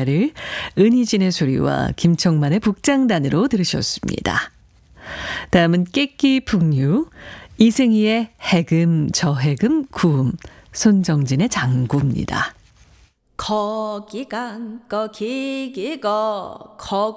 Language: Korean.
바다를 은희진의 소리와 김청만의 북장단으로 들으셨습니다. 다음은 깨끼풍류, 이승희의 해금 저해금 구음, 손정진의 장구입니다. 거기간 거기기거 거